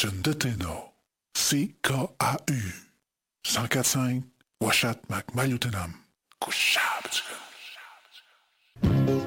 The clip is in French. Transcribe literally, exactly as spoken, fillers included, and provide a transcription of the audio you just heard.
Chundeteno, C K A U, cent quatre cinq, Washat Mac Mayutenam, Kushab.